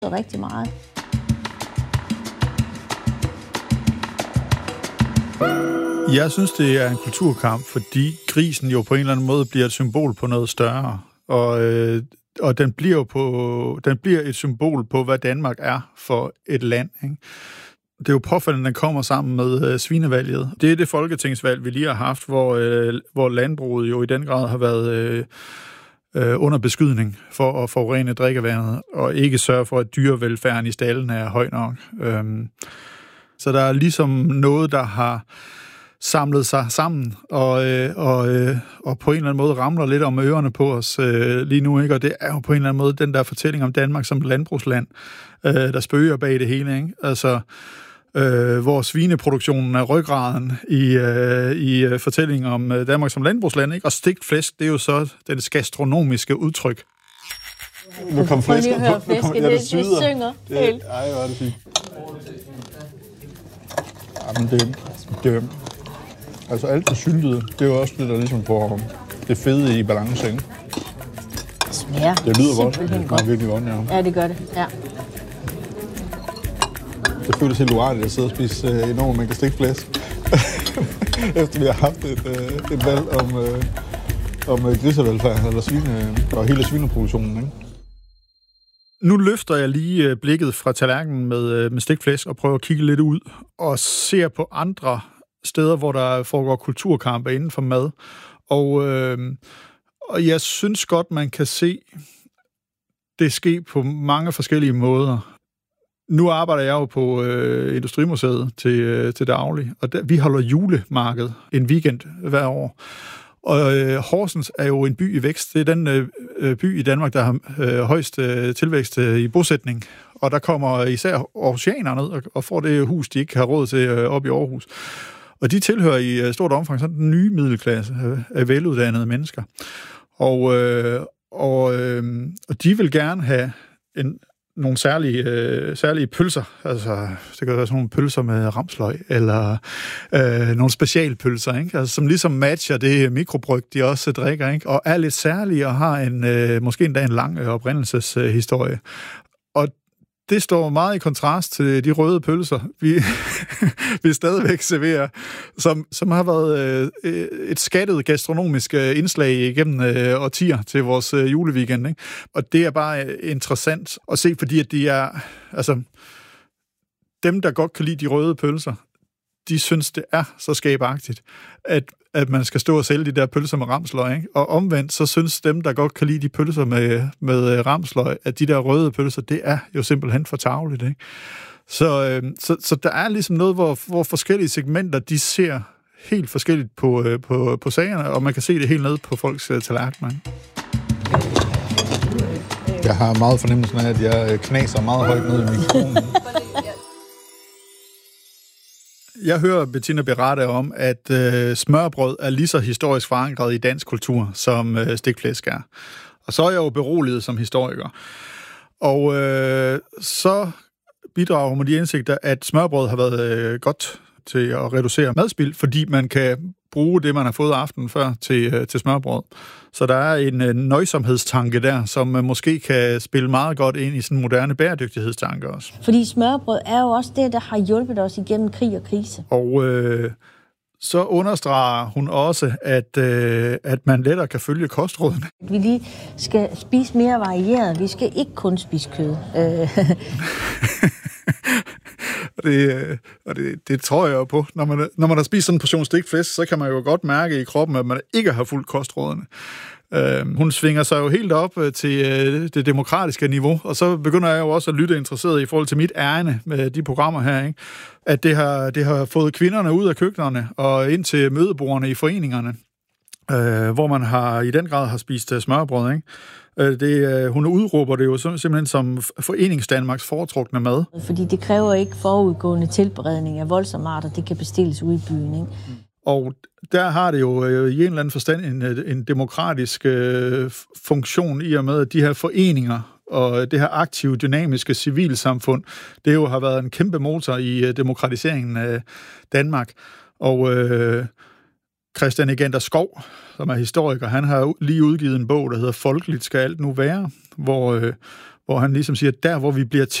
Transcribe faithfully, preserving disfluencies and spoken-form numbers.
rigtig meget. Jeg synes, det er en kulturkamp, fordi grisen jo på en eller anden måde bliver et symbol på noget større. Og, øh, og den bliver jo på, den bliver et symbol på, hvad Danmark er for et land, ikke? Det er jo påfaldende, at den kommer sammen med øh, svinevalget. Det er det folketingsvalg, vi lige har haft, hvor, øh, hvor landbruget jo i den grad har været øh, øh, under beskydning for at forurene drikkevandet, og ikke sørge for, at dyrevelfærden i stallen er høj nok. Øhm, så der er ligesom noget, der har samlet sig sammen, og, øh, og, øh, og på en eller anden måde ramler lidt om ørerne på os øh, lige nu, ikke? Og det er jo på en eller anden måde den der fortælling om Danmark som landbrugsland, øh, der spøger bag det hele, ikke? Altså, øh, hvor svineproduktionen er ryggraden i, øh, i øh, fortællingen om øh, Danmark som landbrugsland, ikke? Og stegt flæsk, det er jo så den gastronomiske udtryk. Nu kom flæsken på. Nu kom, ja, det, det synger det, helt. Ej, hvor er det fint. Jamen, det, det altså alt det syltede, det er jo også det, der ligesom får det fede i balance, ikke? Det smager det lyder godt. Det smager godt. virkelig godt, ja. Ja, det gør det, ja. Det føles helt uartigt at sidde og spise øh, enormt mængde stegt flæsk. Efter vi har haft et, øh, et valg om, øh, om øh, grisevelfærd, eller svine, og hele svineproduktionen, ikke? Nu løfter jeg lige blikket fra tallerkenen med, med stegt flæsk og prøver at kigge lidt ud og ser på andre steder, hvor der foregår kulturkampe inden for mad. Og, øh, og jeg synes godt, man kan se det ske på mange forskellige måder. Nu arbejder jeg jo på øh, Industrimuseet til, øh, til daglig, og der, vi holder julemarked en weekend hver år. Og øh, Horsens er jo en by i vækst. Det er den øh, by i Danmark, der har øh, højst øh, tilvækst øh, i bosætning. Og der kommer især aarhusianere ned og, og får det hus, de ikke har råd til øh, op i Aarhus. Og de tilhører i øh, stort omfang sådan den nye middelklasse øh, af veluddannede mennesker. Og, øh, og, øh, og de vil gerne have en nogle særlige, øh, særlige pølser. Altså, det kan være sådan nogle pølser med ramsløg, eller øh, nogle specialpølser, ikke? Altså, som ligesom matcher det mikrobryg, de også drikker, ikke? Og er lidt særlige og har en, øh, måske endda en lang oprindelseshistorie. Og det står meget i kontrast til de røde pølser, vi, vi stadigvæk serverer, som, som har været øh, et skattet gastronomisk indslag igennem øh, årtier til vores øh, juleweekend, ikke? Og det er bare øh, interessant at se, fordi at de er, altså, dem, der godt kan lide de røde pølser, de synes, det er så skabagtigt, at, at man skal stå og sælge de der pølser med ramsløg, ikke? Og omvendt, så synes dem, der godt kan lide de pølser med, med ramsløg, at de der røde pølser, det er jo simpelthen for tarveligt, ikke? Så, øh, så, så der er ligesom noget, hvor, hvor forskellige segmenter, de ser helt forskelligt på, øh, på, på sagerne, og man kan se det helt ned på folks øh, tallerkener. Jeg har meget fornemmelsen af, at jeg knaser meget højt ned i mikrofonen. Jeg hører Bettina berette om, at øh, smørbrød er lige så historisk forankret i dansk kultur, som øh, stegt flæsk er. Og så er jeg jo beroliget som historiker. Og øh, så bidrager hun med de indsigter, at smørbrød har været øh, godt til at reducere madspild, fordi man kan bruge det, man har fået aftenen før til, øh, til smørbrød. Så der er en øh, nøjsomhedstanke der, som øh, måske kan spille meget godt ind i sådan en moderne bæredygtighedstanke også. Fordi smørbrød er jo også det, der har hjulpet os igennem krig og krise. Og øh, så understreger hun også, at, øh, at man lettere kan følge kostrådene. Vi lige skal spise mere varieret. Vi skal ikke kun spise kød. Og det, og det, det tror jeg jo på. Når man, når man har spist sådan en portion stegt flæsk, så kan man jo godt mærke i kroppen, at man ikke har fulgt kostrådene. Uh, hun svinger sig jo helt op til uh, det demokratiske niveau, og så begynder jeg jo også at lytte interesseret i forhold til mit ærne med de programmer her, ikke? At det har, det har fået kvinderne ud af køkkenerne og ind til mødebordene i foreningerne, uh, hvor man har i den grad har spist uh, smørbrød, ikke? Det, hun udråber det jo simpelthen som Foreningsdanmarks foretrukne mad. Fordi det kræver ikke forudgående tilberedning af voldsomme arter, det kan bestilles ude i byen, ikke? Og der har det jo i en eller anden forstand en, en demokratisk øh, funktion i og med, at de her foreninger og det her aktive, dynamiske civilsamfund, det jo har været en kæmpe motor i demokratiseringen af Danmark. Og øh, Christian Egenter Skov, som er historiker, han har lige udgivet en bog, der hedder Folkeligt skal alt nu være, hvor, øh, hvor han ligesom siger, der hvor vi bliver